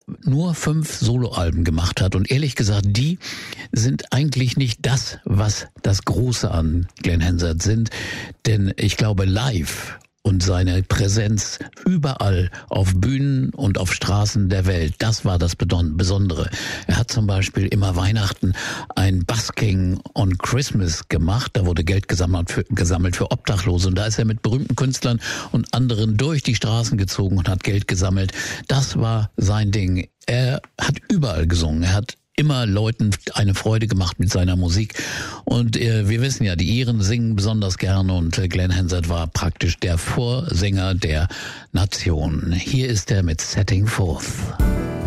nur 5 Soloalben gemacht hat. Und ehrlich gesagt, die sind eigentlich nicht das, was das Große an Glenn Hansard sind. Denn ich glaube, live und seine Präsenz überall auf Bühnen und auf Straßen der Welt, das war das Besondere. Er hat zum Beispiel immer Weihnachten ein Busking on Christmas gemacht. Da wurde Geld gesammelt für Obdachlose. Und da ist er mit berühmten Künstlern und anderen durch die Straßen gezogen und hat Geld gesammelt. Das war sein Ding. Er hat überall gesungen. Er hat immer Leuten eine Freude gemacht mit seiner Musik. Und wir wissen ja, die Iren singen besonders gerne und Glenn Hansard war praktisch der Vorsänger der Nation. Hier ist er mit Setting Forth.